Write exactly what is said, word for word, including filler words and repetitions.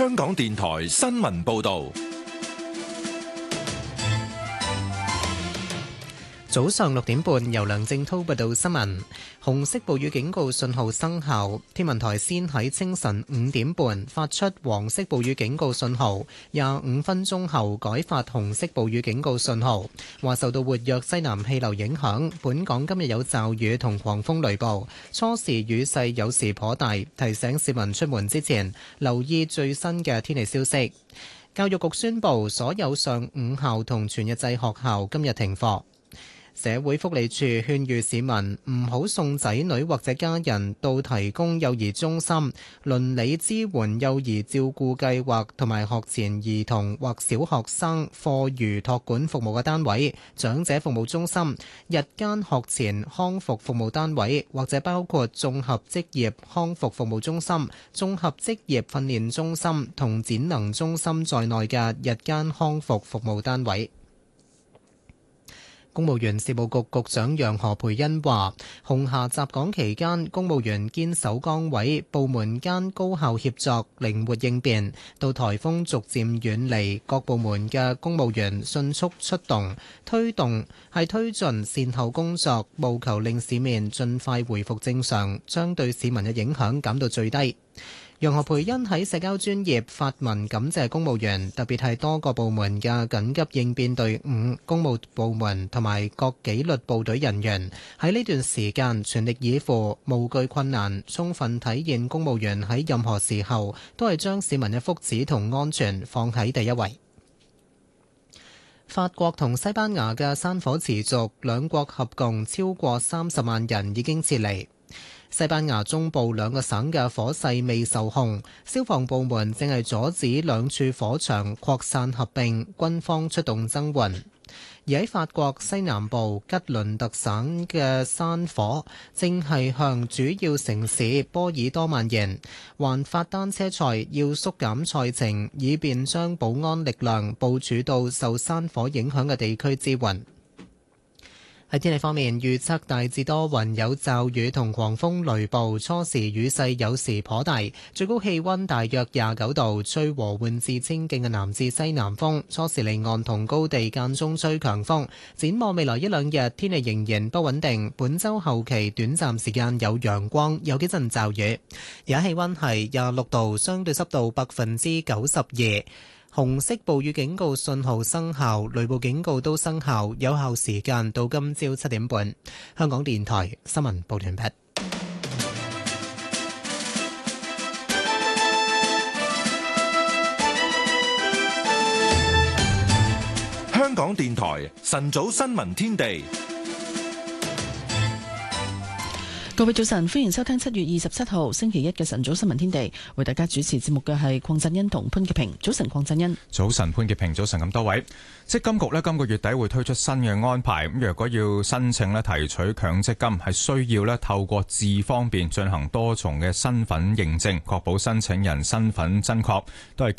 香港電台新聞報道。 早上六點半，由梁正滔報道新聞。紅色暴雨警告信號生效，天文台先喺清晨五點半發出黃色暴雨警告信號，廿五分鐘後改發紅色暴雨警告信號。話受到活躍西南氣流影響，本港今日有驟雨同狂風雷暴，初時雨勢有時頗大，提醒市民出門之前留意最新嘅天氣消息。教育局宣布，所有上午校同全日制學校今日停課。社會福利署勸喻市民唔好送仔女或者家人到提供幼兒中心、鄰里支援幼兒照顧計劃同埋學前兒童或小學生課餘託管服務嘅單位、長者服務中心、日間學前康復服務單位，或者包括綜合職業康復服務中心、綜合職業訓練中心同展能中心在內嘅日間康復服務單位。公務員事務局局長楊何蓓茵話，紅霞襲港期間，公務員堅守崗位，部門間高效協作，靈活應變。到颱風逐漸遠離，各部門嘅公務員迅速出動，推動係推進善後工作，務求令市面盡快回復正常，將對市民嘅影響減到最低。楊何蓓茵喺社交專頁發文感謝公務員，特別係多個部門嘅緊急應變隊伍、公務部門同埋各紀律部隊人員喺呢段時間全力以赴，無懼困難，充分體現公務員喺任何時候都係將市民嘅福祉同安全放喺第一位。法國同西班牙嘅山火持續，兩國合共超過三十萬人已經撤離。西班牙中部兩個省嘅火勢未受控，消防部門正係阻止兩處火場擴散合併，軍方出動增援。而喺法國西南部吉倫特省嘅山火正係向主要城市波爾多蔓延，環法單車賽要縮減賽程，以便將保安力量部署到受山火影響嘅地區支援。喺天氣方面，預測大致多雲，有驟雨同狂風雷暴，初時雨勢有時頗大，最高氣溫大約廿九度，吹和緩至清勁嘅南至西南風，初時離岸同高地間中吹強風。展望未來一兩日，天氣仍然不穩定，本週後期短暫時間有陽光，有幾陣驟雨。而家氣溫係廿六度，相對濕度百分之九十二。紅色暴雨警告信號生效，雷暴警告都生效，有效時間到今朝七點半。香港電台新聞報道完畢。 香港電台晨早新聞天地。 各位早晨，歡迎收聽七月二十七號星期一嘅晨早新聞天地，為大家主持節目嘅係鄺振欣同潘潔平。早晨，鄺振欣。 早晨，潘潔平。早晨，咁多位。積金局呢今個月底會推出新嘅安排，咁若果要申請呢提取強積金，係需要呢透過智方便進行多重嘅身份認證，確保申請人身份真確，都係